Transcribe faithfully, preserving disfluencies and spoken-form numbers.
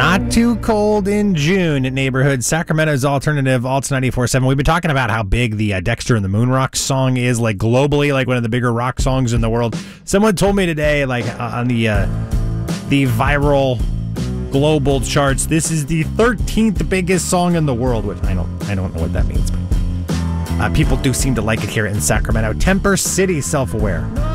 Not too cold in June neighborhood. Sacramento's alternative, Alts ninety-four point seven. We've been talking about how big the uh, Dexter and the Moonrock song is, like globally, like one of the bigger rock songs in the world. Someone told me today, like uh, on the uh, the viral global charts, this is the thirteenth biggest song in the world, which I don't, I don't know what that means, but uh, people do seem to like it here in Sacramento. Temper City, Self-Aware.